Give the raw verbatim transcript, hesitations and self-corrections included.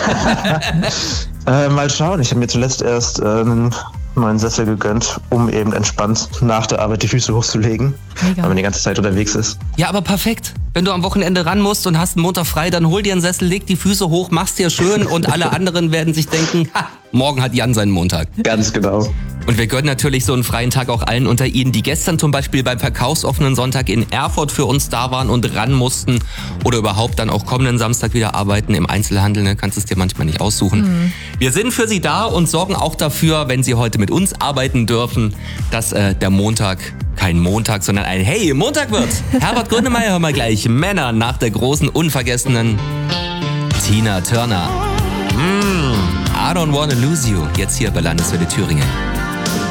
äh, mal schauen, ich habe mir zuletzt erst äh, einen neuen Sessel gegönnt, um eben entspannt nach der Arbeit die Füße hochzulegen, Mega. Weil man die ganze Zeit unterwegs ist. Ja, aber perfekt. Wenn du am Wochenende ran musst und hast einen Montag frei, dann hol dir einen Sessel, leg die Füße hoch, mach's dir schön und alle anderen werden sich denken, ha, morgen hat Jan seinen Montag. Ganz genau. Und wir gönnen natürlich so einen freien Tag auch allen unter Ihnen, die gestern zum Beispiel beim verkaufsoffenen Sonntag in Erfurt für uns da waren und ran mussten oder überhaupt dann auch kommenden Samstag wieder arbeiten im Einzelhandel. Ne? Kannst es dir manchmal nicht aussuchen. Mhm. Wir sind für Sie da und sorgen auch dafür, wenn Sie heute mit uns arbeiten dürfen, dass äh, der Montag kein Montag, sondern ein Hey, Montag wird. Herbert Grönemeyer, hör mal gleich. Männer nach der großen, unvergessenen Tina Turner. Mm, I don't wanna lose you. Jetzt hier bei Landeswelle Thüringen.